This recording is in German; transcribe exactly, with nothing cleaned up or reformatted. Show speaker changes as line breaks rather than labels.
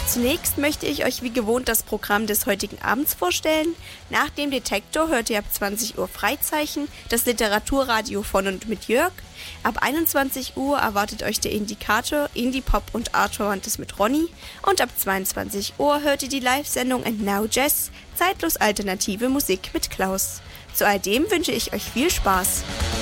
Zunächst möchte ich euch wie gewohnt das Programm des heutigen Abends vorstellen. Nach dem Detektor hört ihr ab zwanzig Uhr Freizeichen, das Literaturradio von und mit Jörg. Ab einundzwanzig Uhr erwartet euch der Indikator, Indie Pop und Arthur-Wantes mit Ronny. Und ab zweiundzwanzig Uhr hört ihr die Live-Sendung And Now Jazz, zeitlos alternative Musik mit Klaus. Zu all dem wünsche ich euch viel Spaß.